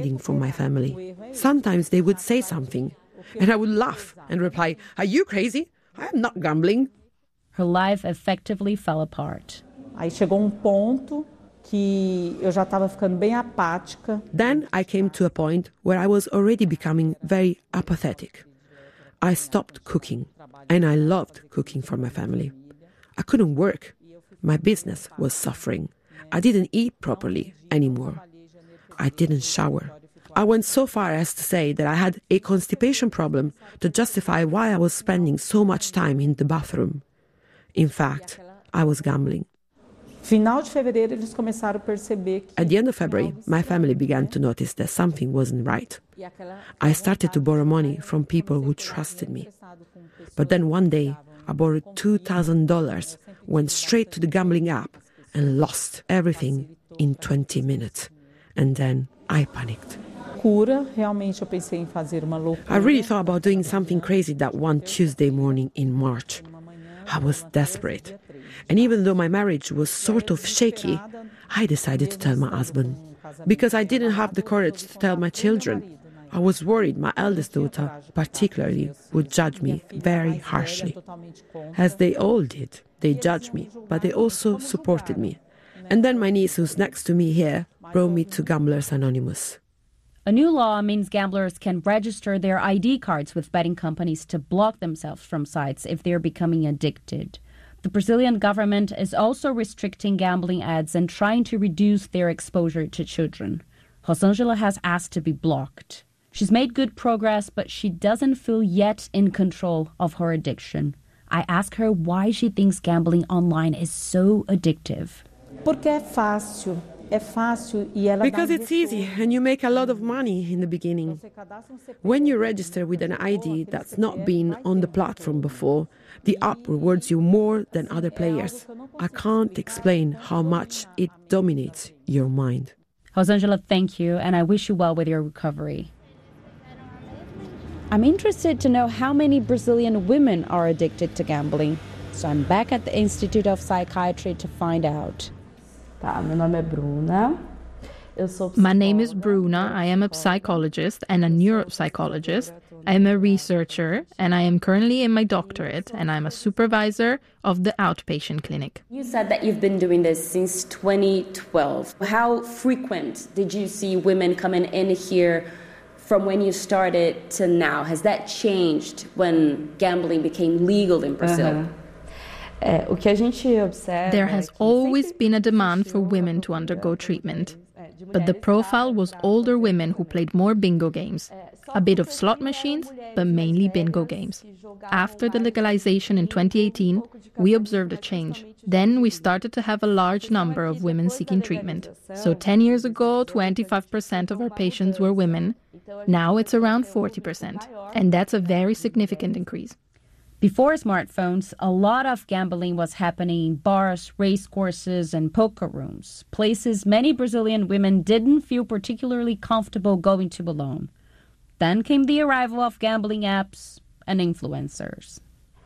hiding from my family. Sometimes they would say something, and I would laugh and reply, "Are you crazy? I am not gambling." Her life effectively fell apart. Aí chegou ponto que eu já estava ficando bem apática. Then I came to a point where I was already becoming very apathetic. I stopped cooking, and I loved cooking for my family. I couldn't work. My business was suffering. I didn't eat properly anymore. I didn't shower. I went so far as to say that I had a constipation problem to justify why I was spending so much time in the bathroom. In fact, I was gambling. Final de fevereiro, eles começaram a perceber que... At the end of February, my family began to notice that something wasn't right. I started to borrow money from people who trusted me. But then one day, I borrowed $2,000, went straight to the gambling app, and lost everything in 20 minutes. And then I panicked. Realmente eu pensei em fazer uma loucura. I really thought about doing something crazy that one Tuesday morning in March. I was desperate. And even though my marriage was sort of shaky, I decided to tell my husband. Because I didn't have the courage to tell my children. I was worried my eldest daughter, particularly, would judge me very harshly. As they all did, they judged me, but they also supported me. And then my niece, who's next to me here, brought me to Gamblers Anonymous. A new law means gamblers can register their ID cards with betting companies to block themselves from sites if they're becoming addicted. The Brazilian government is also restricting gambling ads and trying to reduce their exposure to children. Rosângela has asked to be blocked. She's made good progress, but she doesn't feel yet in control of her addiction. I ask her why she thinks gambling online is so addictive. Porque é fácil. Because it's easy and you make a lot of money in the beginning. When you register with an ID that's not been on the platform before, the app rewards you more than other players. I can't explain how much it dominates your mind. Rosângela, thank you, and I wish you well with your recovery. I'm interested to know how many Brazilian women are addicted to gambling. So I'm back at the Institute of Psychiatry to find out. My name is Bruna. I am a psychologist and a neuropsychologist. I am a researcher, and I am currently in my doctorate, and I'm a supervisor of the outpatient clinic. You said that you've been doing this since 2012. How frequent did you see women coming in here from when you started to now? Has that changed when gambling became legal in Brazil? There has always been a demand for women to undergo treatment. But the profile was older women who played more bingo games, a bit of slot machines, but mainly bingo games. After the legalization in 2018, we observed a change. Then we started to have a large number of women seeking treatment. So 10 years ago, 25% of our patients were women. Now it's around 40%. And that's a very significant increase. Before smartphones, a lot of gambling was happening in bars, race courses, and poker rooms, places many Brazilian women didn't feel particularly comfortable going to alone. Then came the arrival of gambling apps and influencers.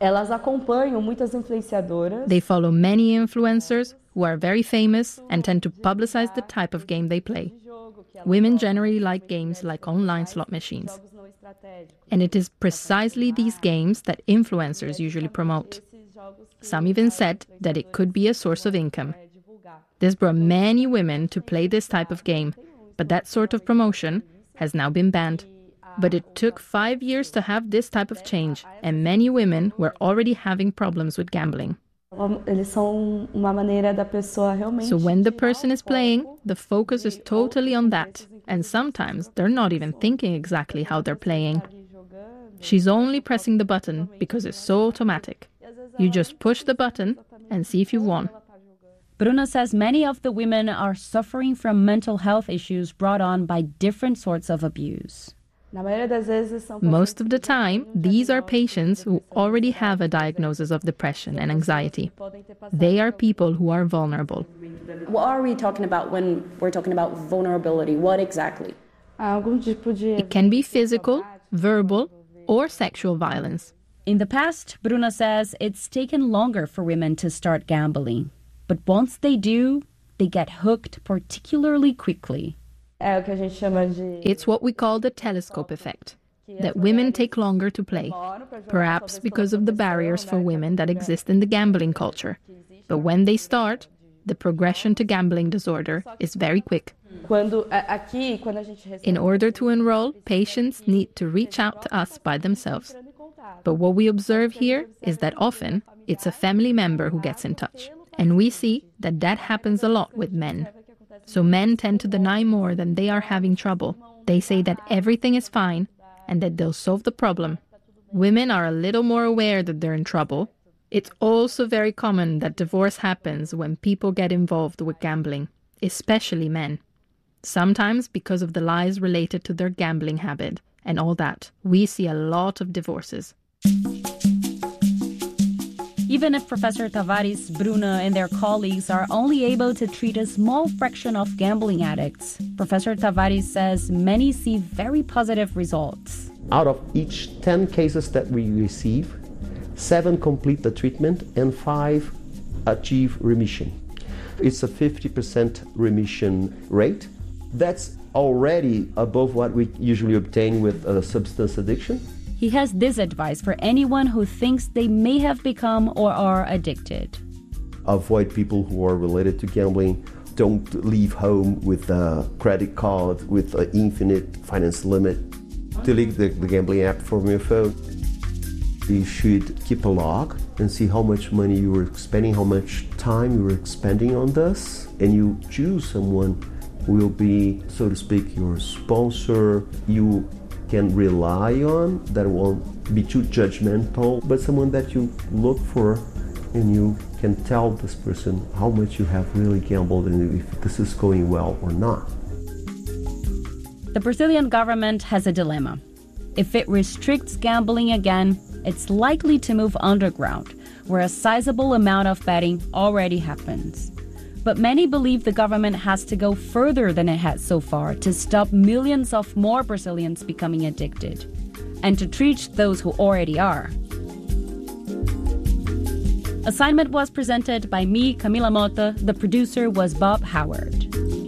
They follow many influencers who are very famous and tend to publicize the type of game they play. Women generally like games like online slot machines. And it is precisely these games that influencers usually promote. Some even said that it could be a source of income. This brought many women to play this type of game, but that sort of promotion has now been banned. But it took 5 years to have this type of change, and many women were already having problems with gambling. So when the person is playing, the focus is totally on that. And sometimes they're not even thinking exactly how they're playing. She's only pressing the button because it's so automatic. You just push the button and see if you've won. Bruna says many of the women are suffering from mental health issues brought on by different sorts of abuse. Most of the time, these are patients who already have a diagnosis of depression and anxiety. They are people who are vulnerable. What are we talking about when we're talking about vulnerability? What exactly? It can be physical, verbal, or sexual violence. In the past, Bruna says it's taken longer for women to start gambling. But once they do, they get hooked particularly quickly. It's what we call the telescope effect, that women take longer to play, perhaps because of the barriers for women that exist in the gambling culture. But when they start, the progression to gambling disorder is very quick. In order to enroll, patients need to reach out to us by themselves. But what we observe here is that often it's a family member who gets in touch. And we see that that happens a lot with men. So men tend to deny more than they are having trouble. They say that everything is fine and that they'll solve the problem. Women are a little more aware that they're in trouble. It's also very common that divorce happens when people get involved with gambling, especially men. Sometimes because of the lies related to their gambling habit and all that, we see a lot of divorces. Even if Professor Tavares, Bruna, and their colleagues are only able to treat a small fraction of gambling addicts, Professor Tavares says many see very positive results. Out of each 10 cases that we receive, 7 complete the treatment and 5 achieve remission. It's a 50% remission rate. That's already above what we usually obtain with a substance addiction. He has this advice for anyone who thinks they may have become or are addicted. Avoid people who are related to gambling. Don't leave home with a credit card with an infinite finance limit. Delete the gambling app from your phone. You should keep a log and see how much money you were spending, how much time you were expending on this, and you choose someone who will be, so to speak, your sponsor. You can rely on, that won't be too judgmental, but someone that you look for and you can tell this person how much you have really gambled and if this is going well or not. The Brazilian government has a dilemma. If it restricts gambling again, it's likely to move underground, where a sizable amount of betting already happens. But many believe the government has to go further than it has so far to stop millions of more Brazilians becoming addicted, and to treat those who already are. Assignment was presented by me, Camila Mota. The producer was Bob Howard.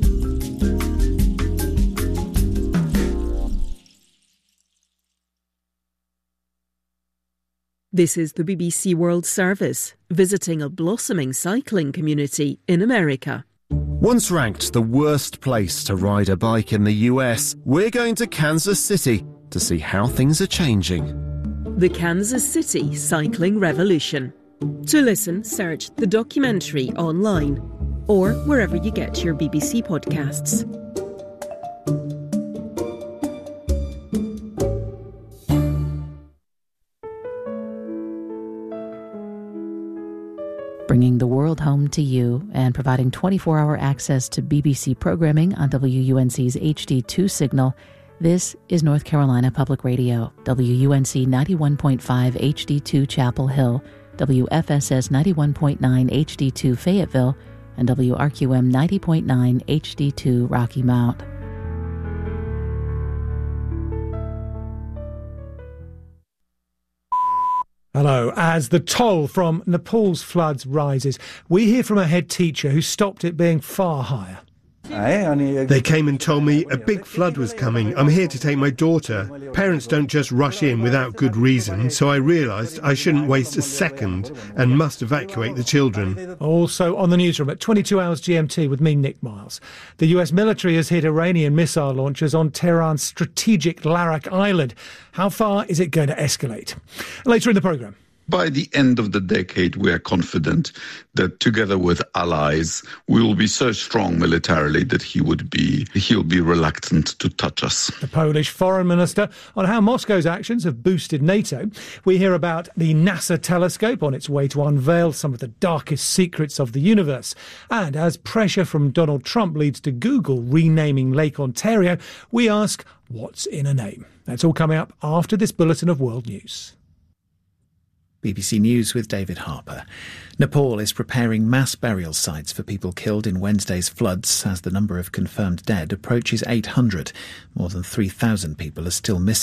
This is the BBC World Service, visiting a blossoming cycling community in America. Once ranked the worst place to ride a bike in the US, we're going to Kansas City to see how things are changing. The Kansas City Cycling Revolution. To listen, search the documentary online or wherever you get your BBC podcasts. Bringing the world home to you and providing 24-hour access to BBC programming on WUNC's HD2 signal, this is North Carolina Public Radio, WUNC 91.5 HD2 Chapel Hill, WFSS 91.9 HD2 Fayetteville, and WRQM 90.9 HD2 Rocky Mount. Hello. As the toll from Nepal's floods rises, we hear from a head teacher who stopped it being far higher. They came and told me a big flood was coming. I'm here to take my daughter. Parents don't just rush in without good reason, so I realised I shouldn't waste a second and must evacuate the children. Also on the newsroom at 22 hours GMT with me, Nick Miles. The US military has hit Iranian missile launchers on Tehran's strategic Larak Island. How far is it going to escalate? Later in the programme. By the end of the decade, we are confident that together with allies, we will be so strong militarily that he'll be reluctant to touch us. The Polish foreign minister on how Moscow's actions have boosted NATO. We hear about the NASA telescope on its way to unveil some of the darkest secrets of the universe. And as pressure from Donald Trump leads to Google renaming Lake Ontario, we ask, what's in a name? That's all coming up after this bulletin of world news. BBC News with David Harper. Nepal is preparing mass burial sites for people killed in Wednesday's floods as the number of confirmed dead approaches 800. More than 3,000 people are still missing.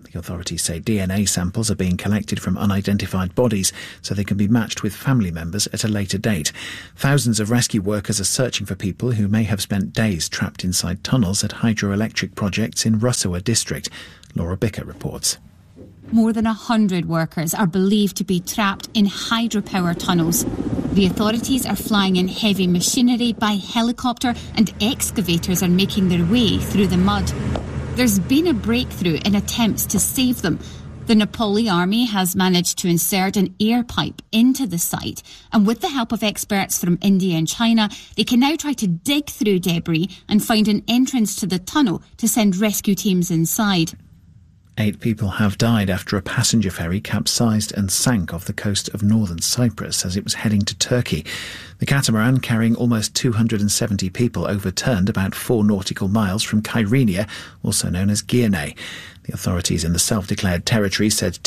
The authorities say DNA samples are being collected from unidentified bodies so they can be matched with family members at a later date. Thousands of rescue workers are searching for people who may have spent days trapped inside tunnels at hydroelectric projects in Rusawa district. Laura Bicker reports. More than 100 workers are believed to be trapped in hydropower tunnels. The authorities are flying in heavy machinery by helicopter and excavators are making their way through the mud. There's been a breakthrough in attempts to save them. The Nepali army has managed to insert an air pipe into the site, and with the help of experts from India and China, they can now try to dig through debris and find an entrance to the tunnel to send rescue teams inside. 8 people have died after a passenger ferry capsized and sank off the coast of northern Cyprus as it was heading to Turkey. The catamaran, carrying almost 270 people, overturned about 4 nautical miles from Kyrenia, also known as Giane. The authorities in the self-declared territory said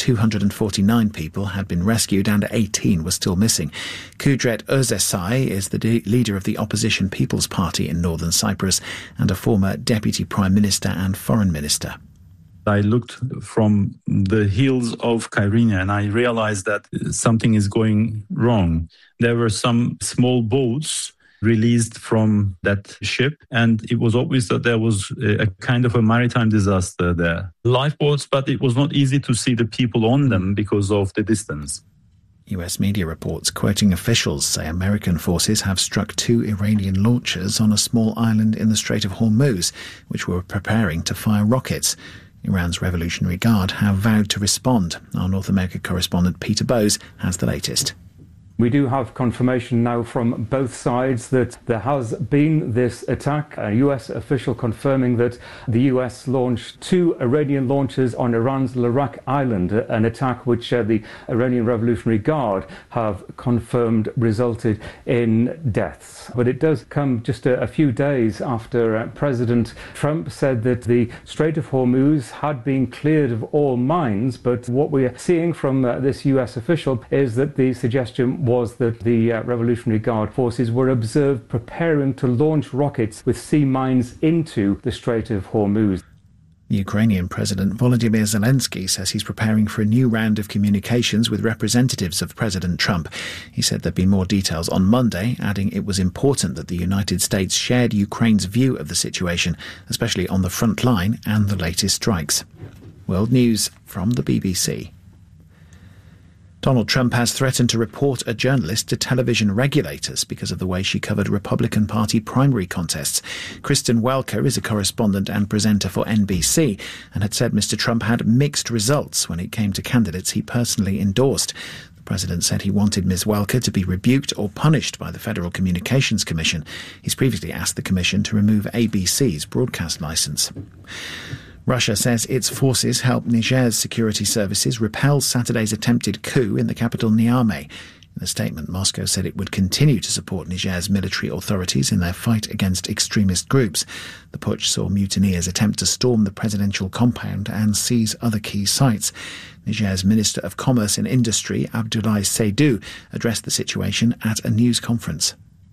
249 people had been rescued and 18 were still missing. Kudret Özesay is the leader of the opposition People's Party in northern Cyprus and a former deputy prime minister and foreign minister. I looked from the hills of Kyrenia and I realized that something is going wrong. There were some small boats released from that ship, and it was obvious that there was a kind of a maritime disaster there. Lifeboats, but it was not easy to see the people on them because of the distance. US media reports quoting officials say American forces have struck 2 Iranian launchers on a small island in the Strait of Hormuz, which were preparing to fire rockets. Iran's Revolutionary Guard have vowed to respond. Our North America correspondent Peter Bowes has the latest. We do have confirmation now from both sides that there has been this attack. A US official confirming that the US launched 2 Iranian launches on Iran's Larak Island, an attack which the Iranian Revolutionary Guard have confirmed resulted in deaths. But it does come just a few days after President Trump said that the Strait of Hormuz had been cleared of all mines. But what we're seeing from this US official is that the suggestion was that the Revolutionary Guard forces were observed preparing to launch rockets with sea mines into the Strait of Hormuz. The Ukrainian President Volodymyr Zelensky says he's preparing for a new round of communications with representatives of President Trump. He said there'd be more details on Monday, adding it was important that the United States shared Ukraine's view of the situation, especially on the front line and the latest strikes. World News from the BBC. Donald Trump has threatened to report a journalist to television regulators because of the way she covered Republican Party primary contests. Kristen Welker is a correspondent and presenter for NBC and had said Mr. Trump had mixed results when it came to candidates he personally endorsed. The president said he wanted Ms. Welker to be rebuked or punished by the Federal Communications Commission. He's previously asked the commission to remove ABC's broadcast licence. Russia says its forces helped Niger's security services repel Saturday's attempted coup in the capital Niamey. In a statement, Moscow said it would continue to support Niger's military authorities in their fight against extremist groups. The putsch saw mutineers attempt to storm the presidential compound and seize other key sites. Niger's Minister of Commerce and Industry, Abdoulaye Seydou, addressed the situation at a news conference.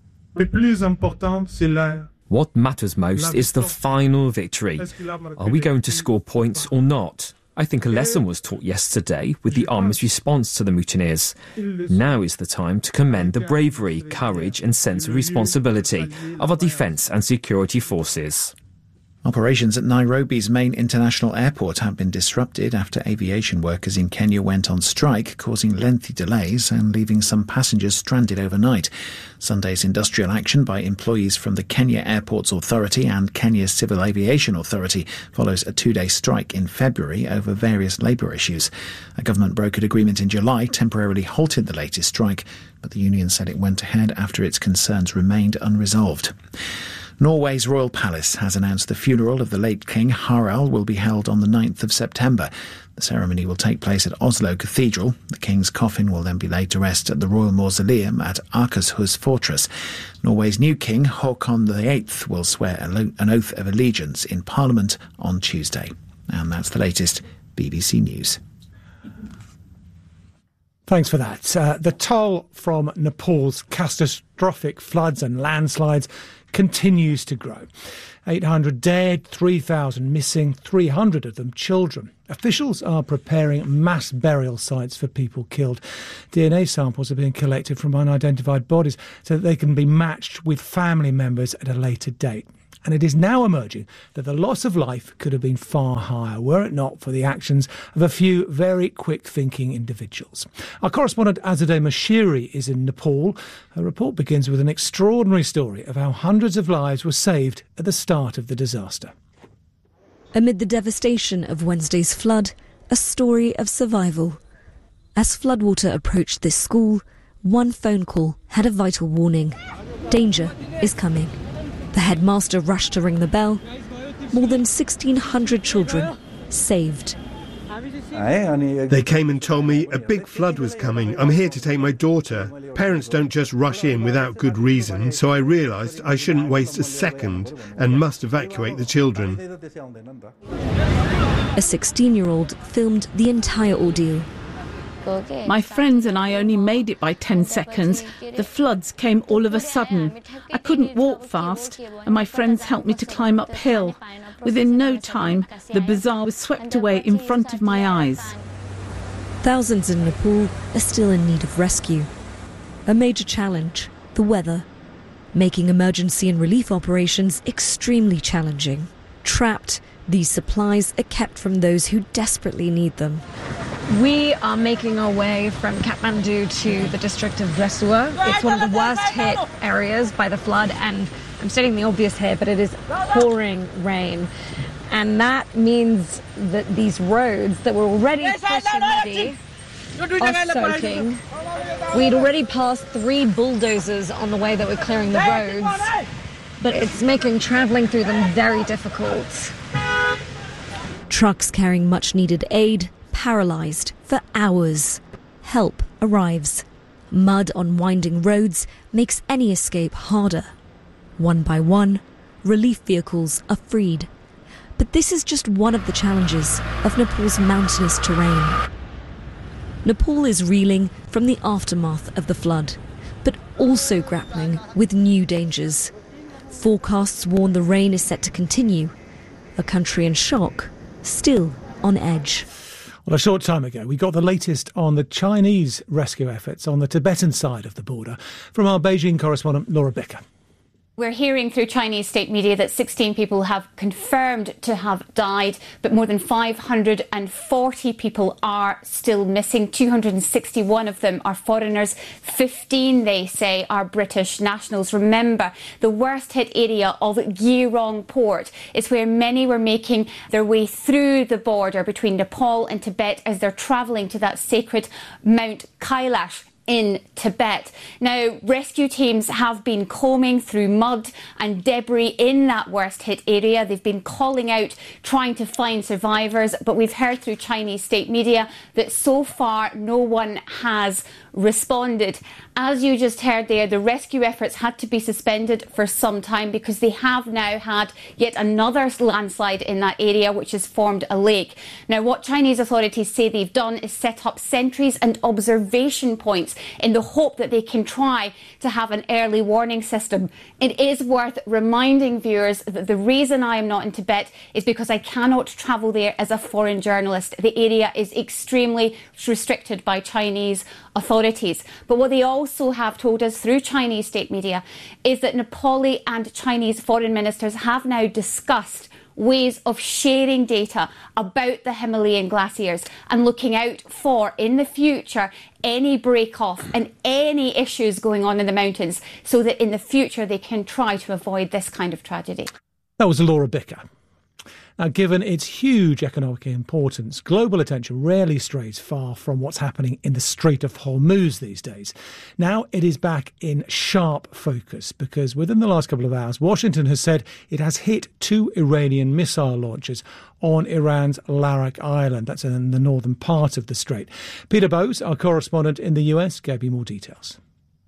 What matters most is the final victory. Are we going to score points or not? I think a lesson was taught yesterday with the army's response to the mutineers. Now is the time to commend the bravery, courage and sense of responsibility of our defence and security forces. Operations at Nairobi's main international airport have been disrupted after aviation workers in Kenya went on strike, causing lengthy delays and leaving some passengers stranded overnight. Sunday's industrial action by employees from the Kenya Airports Authority and Kenya's Civil Aviation Authority follows a 2-day strike in February over various labour issues. A government-brokered agreement in July temporarily halted the latest strike, but the union said it went ahead after its concerns remained unresolved. Norway's royal palace has announced the funeral of the late King Harald will be held on the 9th of September. The ceremony will take place at Oslo Cathedral. The king's coffin will then be laid to rest at the Royal Mausoleum at Akershus Fortress. Norway's new king, Håkon VIII, will swear an oath of allegiance in Parliament on Tuesday. And that's the latest BBC News. Thanks for that. The toll from Nepal's catastrophic floods and landslides continues to grow. 800 dead, 3,000 missing, 300 of them children. Officials are preparing mass burial sites for people killed. DNA samples are being collected from unidentified bodies so that they can be matched with family members at a later date. And it is now emerging that the loss of life could have been far higher were it not for the actions of a few very quick-thinking individuals. Our correspondent Azadeh Mashiri is in Nepal. Her report begins with an extraordinary story of how hundreds of lives were saved at the start of the disaster. Amid the devastation of Wednesday's flood, a story of survival. As floodwater approached this school, one phone call had a vital warning. Danger is coming. The headmaster rushed to ring the bell. More than 1,600 children saved. They came and told me a big flood was coming. I'm here to take my daughter. Parents don't just rush in without good reason, so I realised I shouldn't waste a second and must evacuate the children. A 16-year-old filmed the entire ordeal. My friends and I only made it by 10 seconds. The floods came all of a sudden. I couldn't walk fast, and my friends helped me to climb uphill. Within no time, the bazaar was swept away in front of my eyes. Thousands in Nepal are still in need of rescue. A major challenge, the weather, making emergency and relief operations extremely challenging. Trapped, these supplies are kept from those who desperately need them. We are making our way from Kathmandu to the district of Rasuwa. It's one of the worst hit areas by the flood, and I'm stating the obvious here, but it is pouring rain. And that means that these roads that were already freshly muddy are soaking. We'd already passed 3 bulldozers on the way that were clearing the roads, but it's making travelling through them very difficult. Trucks carrying much-needed aid paralysed for hours. Help arrives. Mud on winding roads makes any escape harder. One by one, relief vehicles are freed. But this is just one of the challenges of Nepal's mountainous terrain. Nepal is reeling from the aftermath of the flood, but also grappling with new dangers. Forecasts warn the rain is set to continue. A country in shock, still on edge. Well, a short time ago, we got the latest on the Chinese rescue efforts on the Tibetan side of the border from our Beijing correspondent, Laura Becker. We're hearing through Chinese state media that 16 people have confirmed to have died, but more than 540 people are still missing. 261 of them are foreigners. 15, they say, are British nationals. Remember, the worst hit area of Girong port is where many were making their way through the border between Nepal and Tibet as they're travelling to that sacred Mount Kailash in Tibet. Now, rescue teams have been combing through mud and debris in that worst hit area. They've been calling out, trying to find survivors, but we've heard through Chinese state media that so far no one has responded. As you just heard there, the rescue efforts had to be suspended for some time because they have now had yet another landslide in that area, which has formed a lake. Now, what Chinese authorities say they've done is set up sentries and observation points in the hope that they can try to have an early warning system. It is worth reminding viewers that the reason I am not in Tibet is because I cannot travel there as a foreign journalist. The area is extremely restricted by Chinese authorities. But what they also have told us through Chinese state media is that Nepali and Chinese foreign ministers have now discussed ways of sharing data about the Himalayan glaciers and looking out for, in the future, any break-off and any issues going on in the mountains so that in the future they can try to avoid this kind of tragedy. That was Laura Bicker. Now, given its huge economic importance, global attention rarely strays far from what's happening in the Strait of Hormuz these days. Now it is back in sharp focus because within the last couple of hours, Washington has said it has hit 2 Iranian missile launches on Iran's Larak Island. That's in the northern part of the strait. Peter Bowes, our correspondent in the US, gave you more details.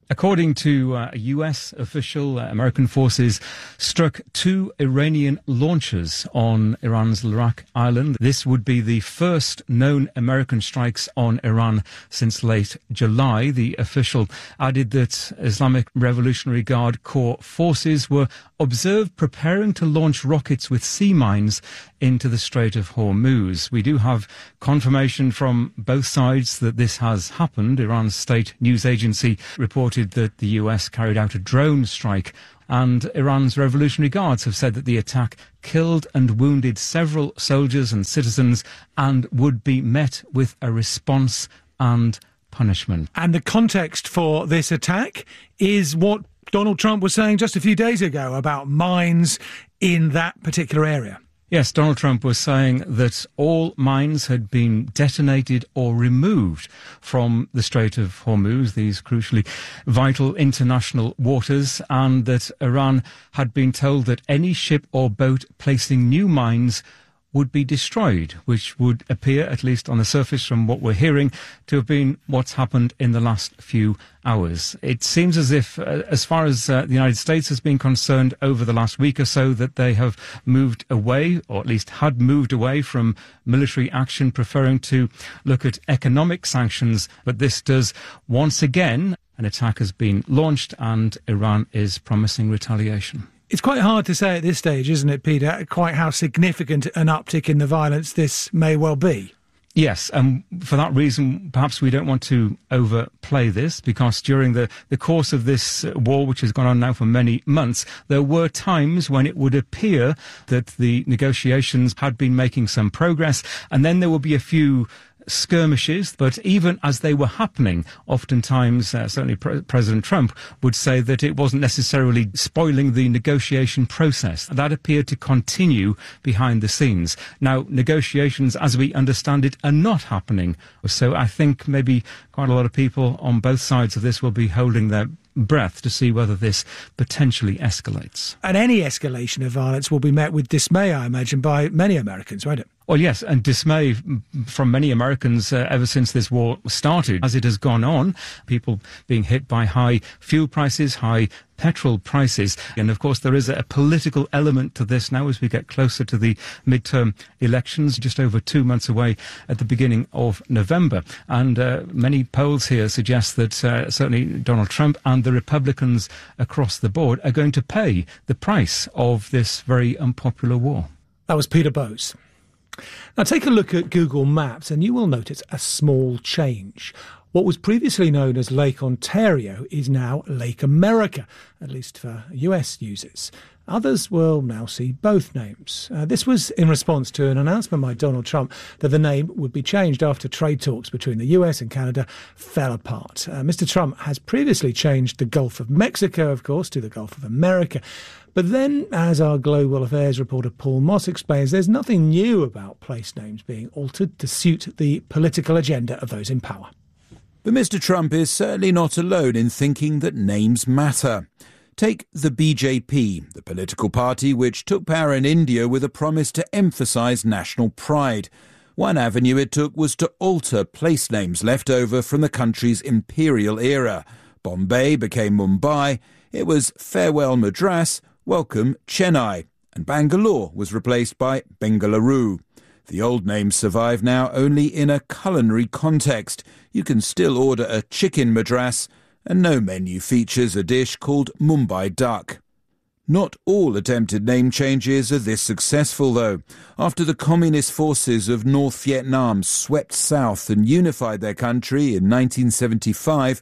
According to a US official, American forces struck 2 Iranian launchers on Iran's Larak Island. This would be the first known American strikes on Iran since late July. The official added that Islamic Revolutionary Guard Corps forces were observed preparing to launch rockets with sea mines into the Strait of Hormuz. We do have confirmation from both sides that this has happened. Iran's state news agency reported that the US carried out a drone strike, and Iran's Revolutionary Guards have said that the attack killed and wounded several soldiers and citizens and would be met with a response and punishment. And the context for this attack is what Donald Trump was saying just a few days ago about mines in that particular area. Yes, Donald Trump was saying that all mines had been detonated or removed from the Strait of Hormuz, these crucially vital international waters, and that Iran had been told that any ship or boat placing new mines would be destroyed, which would appear, at least on the surface from what we're hearing, to have been what's happened in the last few hours. It seems as if, as far as the United States has been concerned over the last week or so, that they have moved away, or at least had moved away from military action, preferring to look at economic sanctions. But this does, once again, an attack has been launched and Iran is promising retaliation. It's quite hard to say at this stage, isn't it, Peter, quite how significant an uptick in the violence this may well be? Yes, and for that reason, perhaps we don't want to overplay this, because during the course of this war, which has gone on now for many months, there were times when it would appear that the negotiations had been making some progress, and then there would be a few skirmishes, but even as they were happening, oftentimes, certainly President Trump would say that it wasn't necessarily spoiling the negotiation process. That appeared to continue behind the scenes. Now, negotiations, as we understand it, are not happening. So I think maybe quite a lot of people on both sides of this will be holding their breath to see whether this potentially escalates. And any escalation of violence will be met with dismay, I imagine, by many Americans, won't it? Well, yes, and dismay from many Americans ever since this war started. As it has gone on, people being hit by high fuel prices, high petrol prices. And of course, there is a political element to this now as we get closer to the midterm elections, just over 2 months away at the beginning of November. And many polls here suggest that certainly Donald Trump and the Republicans across the board are going to pay the price of this very unpopular war. That was Peter Bowes. Now take a look at Google Maps and you will notice a small change. What was previously known as Lake Ontario is now Lake America, at least for US users. Others will now see both names. This was in response to an announcement by Donald Trump that the name would be changed after trade talks between the US and Canada fell apart. Mr. Trump has previously changed the Gulf of Mexico, of course, to the Gulf of America. But then, as our global affairs reporter Paul Moss explains, there's nothing new about place names being altered to suit the political agenda of those in power. But Mr. Trump is certainly not alone in thinking that names matter. Take the BJP, the political party which took power in India with a promise to emphasise national pride. One avenue it took was to alter place names left over from the country's imperial era. Bombay became Mumbai, it was Farewell Madras, Welcome Chennai, and Bangalore was replaced by Bengaluru. The old names survive now only in a culinary context. You can still order a chicken madras, and no menu features a dish called Mumbai duck. Not all attempted name changes are this successful, though. After the communist forces of North Vietnam swept south and unified their country in 1975,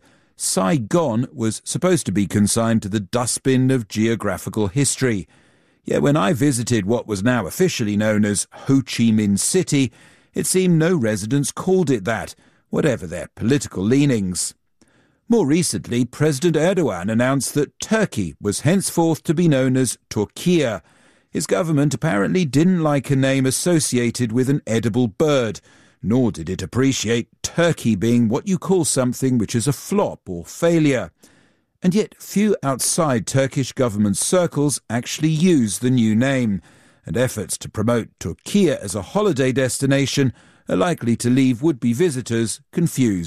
Saigon was supposed to be consigned to the dustbin of geographical history. Yet when I visited what was now officially known as Ho Chi Minh City, it seemed no residents called it that, whatever their political leanings. More recently, President Erdogan announced that Turkey was henceforth to be known as Turkiye. His government apparently didn't like a name associated with an edible bird, nor did it appreciate turkey being what you call something which is a flop or failure. And yet few outside Turkish government circles actually use the new name, and efforts to promote Turkiye as a holiday destination are likely to leave would-be visitors confused.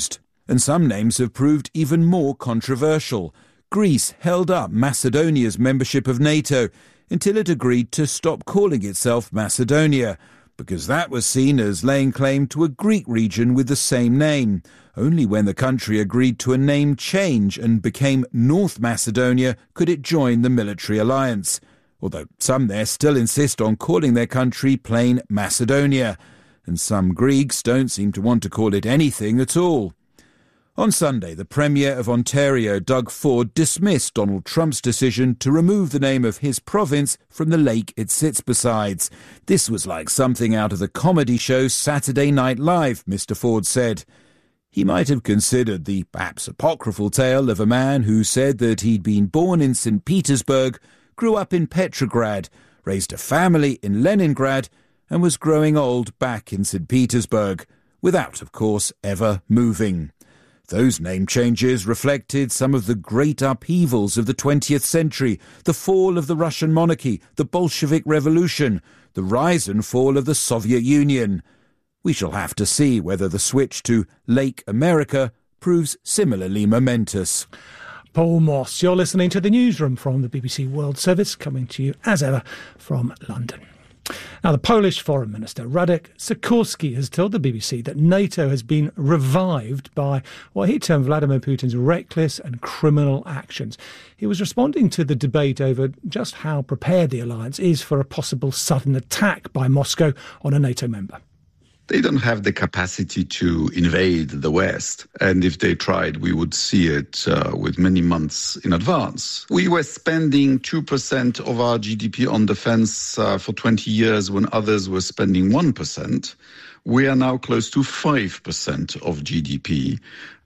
And some names have proved even more controversial. Greece held up Macedonia's membership of NATO until it agreed to stop calling itself Macedonia, because that was seen as laying claim to a Greek region with the same name. Only when the country agreed to a name change and became North Macedonia could it join the military alliance, although some there still insist on calling their country plain Macedonia, and some Greeks don't seem to want to call it anything at all. On Sunday, the Premier of Ontario, Doug Ford, dismissed Donald Trump's decision to remove the name of his province from the lake it sits beside. This was like something out of the comedy show Saturday Night Live, Mr. Ford said. He might have considered the perhaps apocryphal tale of a man who said that he'd been born in St. Petersburg, grew up in Petrograd, raised a family in Leningrad, and was growing old back in St. Petersburg, without, of course, ever moving. Those name changes reflected some of the great upheavals of the 20th century, the fall of the Russian monarchy, the Bolshevik Revolution, the rise and fall of the Soviet Union. We shall have to see whether the switch to Lake America proves similarly momentous. Paul Moss, you're listening to the Newsroom from the BBC World Service, coming to you, as ever, from London. Now, the Polish Foreign Minister, Radek Sikorski, has told the BBC that NATO has been revived by what he termed Vladimir Putin's reckless and criminal actions. He was responding to the debate over just how prepared the alliance is for a possible sudden attack by Moscow on a NATO member. They don't have the capacity to invade the West. And if they tried, we would see it with many months in advance. We were spending 2% of our GDP on defense for 20 years when others were spending 1%. We are now close to 5% of GDP.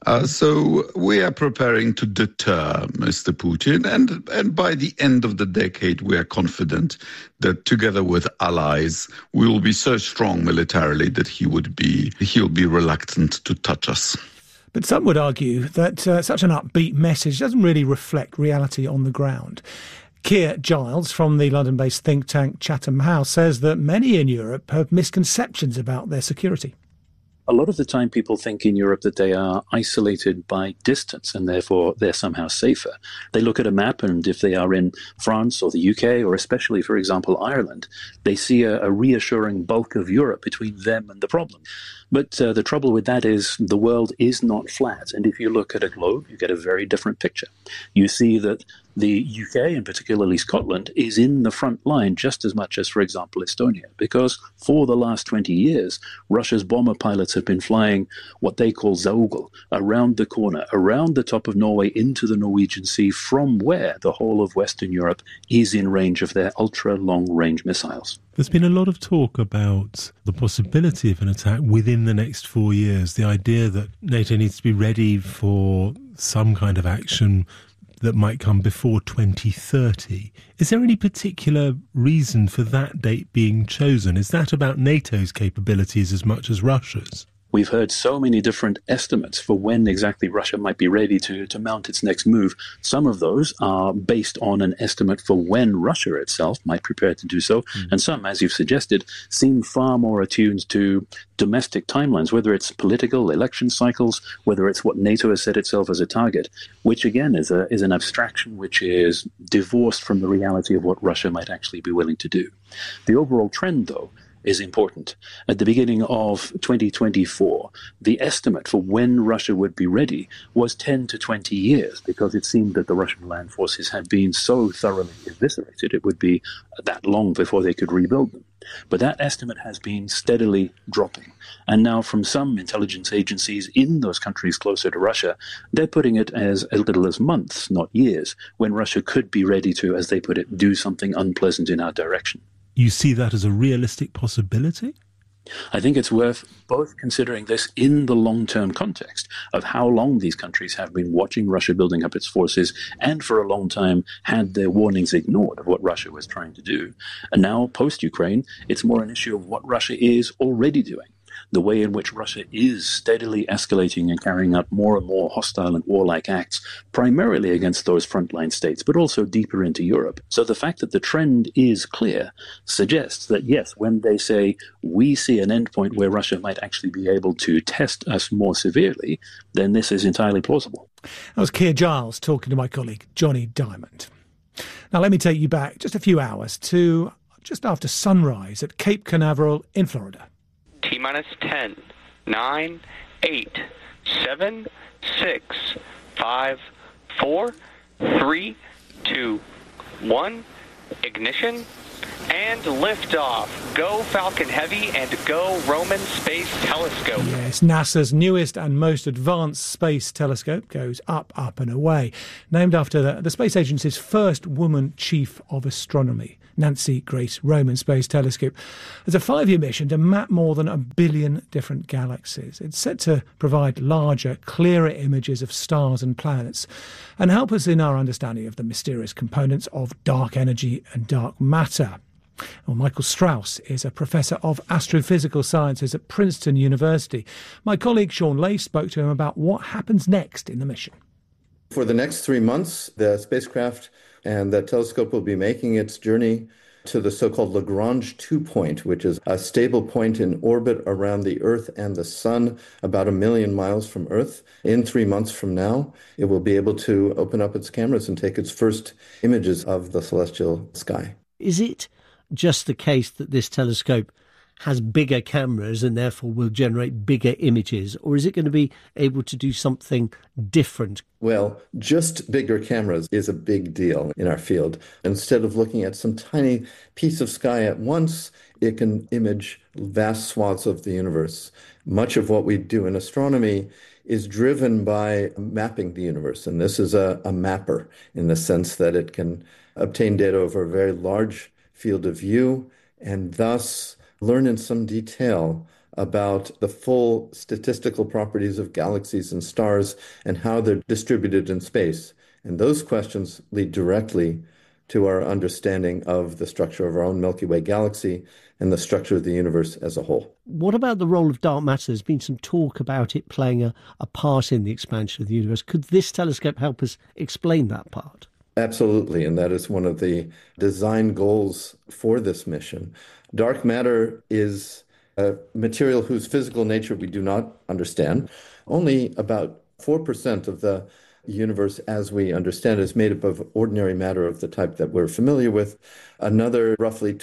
So we are preparing to deter Mr. Putin. And by the end of the decade, we are confident that together with allies, we will be so strong militarily that he'll be reluctant to touch us. But some would argue that such an upbeat message doesn't really reflect reality on the ground. Keir Giles from the London-based think tank Chatham House says that many in Europe have misconceptions about their security. A lot of the time people think in Europe that they are isolated by distance and therefore they're somehow safer. They look at a map and if they are in France or the UK or especially, for example, Ireland, they see a reassuring bulk of Europe between them and the problem. But the trouble with that is the world is not flat. And if you look at a globe, you get a very different picture. You see that the UK, and particularly Scotland, is in the front line just as much as, for example, Estonia, because for the last 20 years, Russia's bomber pilots have been flying what they call Zaugel, around the corner, around the top of Norway into the Norwegian Sea, from where the whole of Western Europe is in range of their ultra-long-range missiles. There's been a lot of talk about the possibility of an attack within the next 4 years, the idea that NATO needs to be ready for some kind of action that might come before 2030. Is there any particular reason for that date being chosen? Is that about NATO's capabilities as much as Russia's? We've heard so many different estimates for when exactly Russia might be ready to mount its next move. Some of those are based on an estimate for when Russia itself might prepare to do so. And some, as you've suggested, seem far more attuned to domestic timelines, whether it's political election cycles, whether it's what NATO has set itself as a target, which again is an abstraction which is divorced from the reality of what Russia might actually be willing to do. The overall trend, though, is important. At the beginning of 2024, the estimate for when Russia would be ready was 10 to 20 years, because it seemed that the Russian land forces had been so thoroughly eviscerated, it would be that long before they could rebuild them. But that estimate has been steadily dropping. And now from some intelligence agencies in those countries closer to Russia, they're putting it as little as months, not years, when Russia could be ready to, as they put it, do something unpleasant in our direction. You see that as a realistic possibility? I think it's worth both considering this in the long-term context of how long these countries have been watching Russia building up its forces and for a long time had their warnings ignored of what Russia was trying to do. And now, post-Ukraine, it's more an issue of what Russia is already doing. the way in which Russia is steadily escalating and carrying out more and more hostile and warlike acts, primarily against those frontline states, but also deeper into Europe. So the fact that the trend is clear suggests that, yes, when they say we see an endpoint where Russia might actually be able to test us more severely, then this is entirely plausible. That was Keir Giles talking to my colleague Johnny Diamond. Now let me take you back just a few hours to just after sunrise at Cape Canaveral in Florida. T-minus 10, 9, 8, 7, 6, 5, 4, 3, 2, 1, ignition, and liftoff. Go Falcon Heavy and go Roman Space Telescope. Yes, NASA's newest and most advanced space telescope goes up, up and away. Named after the space agency's first woman chief of astronomy, Nancy Grace Roman Space Telescope. There's a 5-year mission to map more than 1 billion different galaxies. It's set to provide larger, clearer images of stars and planets and help us in our understanding of the mysterious components of dark energy and dark matter. Well, Michael Strauss is a professor of astrophysical sciences at Princeton University. My colleague Sean Leigh spoke to him about what happens next in the mission. For the next 3 months, the spacecraft and the telescope will be making its journey to the so-called Lagrange 2 point, which is a stable point in orbit around the Earth and the Sun, about 1 million miles from Earth. In 3 months from now, it will be able to open up its cameras and take its first images of the celestial sky. Is it just the case that this telescope has bigger cameras and therefore will generate bigger images, or is it going to be able to do something different? Well, just bigger cameras is a big deal in our field. Instead of looking at some tiny piece of sky at once, it can image vast swaths of the universe. Much of what we do in astronomy is driven by mapping the universe, and this is a mapper in the sense that it can obtain data over a very large field of view and thus learn in some detail about the full statistical properties of galaxies and stars and how they're distributed in space. And those questions lead directly to our understanding of the structure of our own Milky Way galaxy and the structure of the universe as a whole. What about the role of dark matter? There's been some talk about it playing a part in the expansion of the universe. Could this telescope help us explain that part? Absolutely, and that is one of the design goals for this mission. Dark matter is a material whose physical nature we do not understand. Only about 4% of the universe as we understand it is made up of ordinary matter of the type that we're familiar with. Another roughly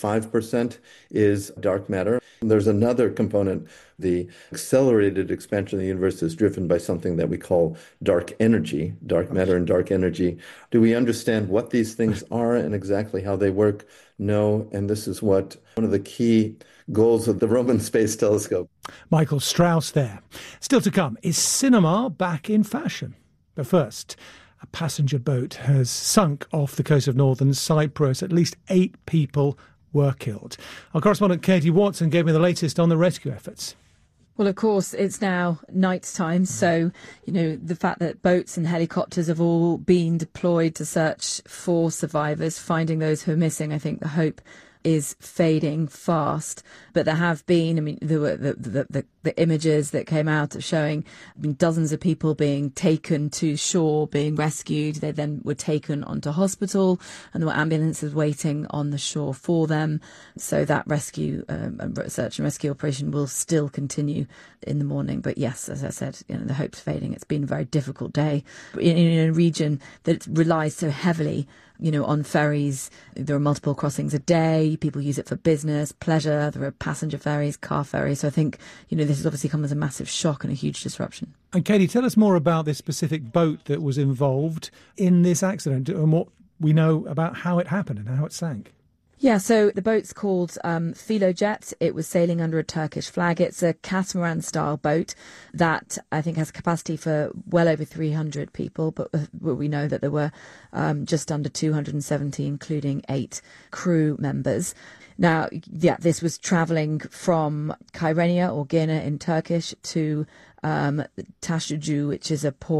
25% is dark matter. There's another component. The accelerated expansion of the universe is driven by something that we call dark energy, dark matter and dark energy. Do we understand what these things are and exactly how they work? No, and this is what one of the key goals of the Roman Space Telescope. Michael Strauss there. Still to come, is cinema back in fashion? But first, a passenger boat has sunk off the coast of northern Cyprus. At least 8 people were killed. Our correspondent Katie Watson gave me the latest on the rescue efforts. Well, of course, it's now night time, so, the fact that boats and helicopters have all been deployed to search for survivors, finding those who are missing, I think the hope is fading fast. But there have been, there were the images that came out of showing dozens of people being taken to shore, being rescued. They then were taken onto hospital and there were ambulances waiting on the shore for them. So that rescue, search and rescue operation will still continue in the morning. But yes, as I said, the hope's fading. It's been a very difficult day in a region that relies so heavily on ferries. There are multiple crossings a day. People use it for business, pleasure. There are passenger ferries, car ferries. So I think, this has obviously come as a massive shock and a huge disruption. And Katie, tell us more about this specific boat that was involved in this accident and what we know about how it happened and how it sank. Yeah, so the boat's called Philojet. It was sailing under a Turkish flag. It's a catamaran-style boat that I think has capacity for well over 300 people, but we know that there were just under 270, including 8 crew members. Now, this was travelling from Kyrenia or Girne in Turkish to Taşucu, which is a port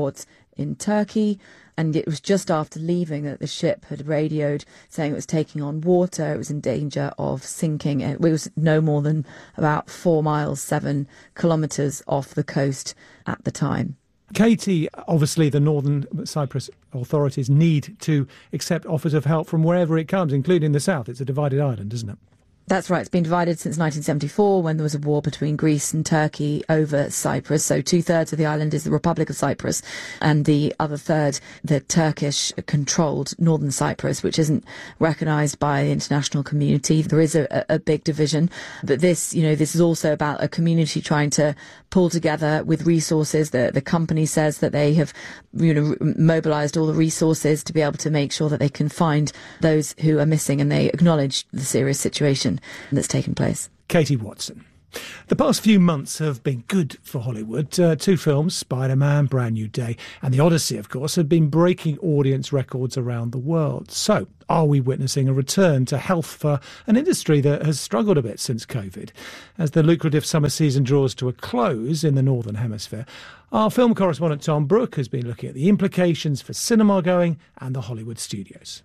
in Turkey. And it was just after leaving that the ship had radioed saying it was taking on water, it was in danger of sinking. It was no more than about 4 miles, 7 kilometres off the coast at the time. Katie, obviously the Northern Cyprus authorities need to accept offers of help from wherever it comes, including the south. It's a divided island, isn't it? That's right. It's been divided since 1974 when there was a war between Greece and Turkey over Cyprus. So 2/3 of the island is the Republic of Cyprus and the other third, the Turkish-controlled Northern Cyprus, which isn't recognised by the international community. There is a big division. But this is also about a community trying to pull together with resources. The company says that they have mobilised all the resources to be able to make sure that they can find those who are missing, and they acknowledge the serious situation that's taken place. Katie Watson. The past few months have been good for Hollywood. 2 films, Spider-Man, Brand New Day, and The Odyssey, of course, have been breaking audience records around the world. So, are we witnessing a return to health for an industry that has struggled a bit since COVID? As the lucrative summer season draws to a close in the Northern Hemisphere, our film correspondent Tom Brooke has been looking at the implications for cinema going and the Hollywood studios.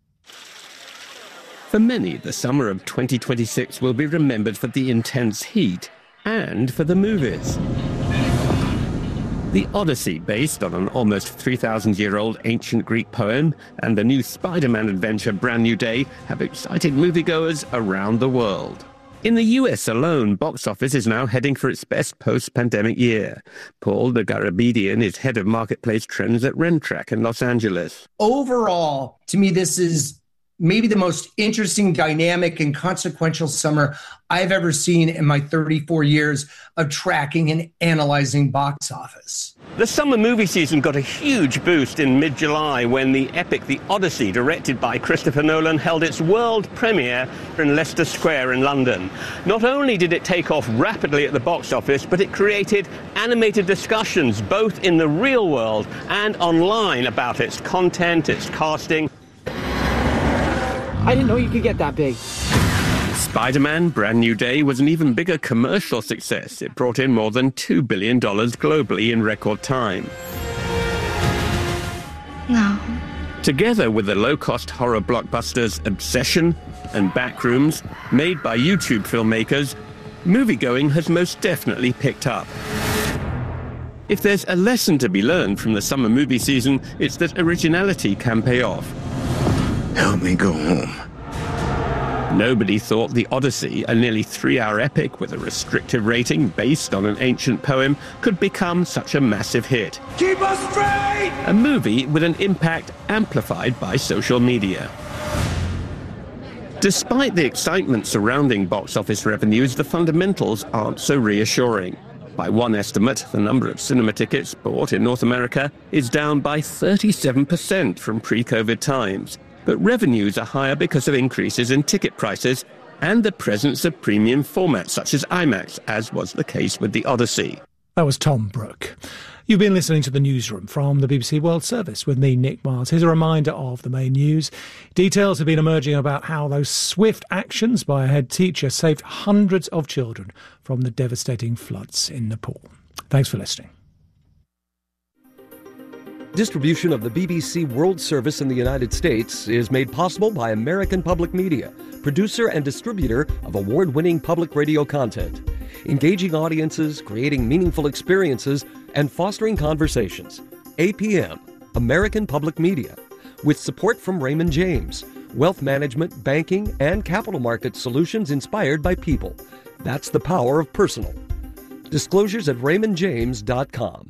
For many, the summer of 2026 will be remembered for the intense heat and for the movies. The Odyssey, based on an almost 3,000-year-old ancient Greek poem, and the new Spider-Man adventure Brand New Day have excited moviegoers around the world. In the US alone, box office is now heading for its best post-pandemic year. Paul de Garabedian is head of marketplace trends at Rentrack in Los Angeles. Overall, to me, this is maybe the most interesting, dynamic, and consequential summer I've ever seen in my 34 years of tracking and analyzing box office. The summer movie season got a huge boost in mid-July when the epic The Odyssey, directed by Christopher Nolan, held its world premiere in Leicester Square in London. Not only did it take off rapidly at the box office, but it created animated discussions both in the real world and online about its content, its casting. I didn't know you could get that big. Spider-Man Brand New Day was an even bigger commercial success. It brought in more than $2 billion globally in record time. No. Together with the low-cost horror blockbusters Obsession and Backrooms, made by YouTube filmmakers, moviegoing has most definitely picked up. If there's a lesson to be learned from the summer movie season, it's that originality can pay off. Help me go home. Nobody thought The Odyssey, a nearly 3-hour epic with a restrictive rating based on an ancient poem, could become such a massive hit. Keep us straight! A movie with an impact amplified by social media. Despite the excitement surrounding box office revenues, the fundamentals aren't so reassuring. By one estimate, the number of cinema tickets bought in North America is down by 37% from pre-COVID times. But revenues are higher because of increases in ticket prices and the presence of premium formats such as IMAX, as was the case with The Odyssey. That was Tom Brooke. You've been listening to The Newsroom from the BBC World Service with me, Nick Miles. Here's a reminder of the main news. Details have been emerging about how those swift actions by a head teacher saved hundreds of children from the devastating floods in Nepal. Thanks for listening. Distribution of the BBC World Service in the United States is made possible by American Public Media, producer and distributor of award-winning public radio content. Engaging audiences, creating meaningful experiences, and fostering conversations. APM, American Public Media, with support from Raymond James, wealth management, banking, and capital market solutions inspired by people. That's the power of personal. Disclosures at raymondjames.com.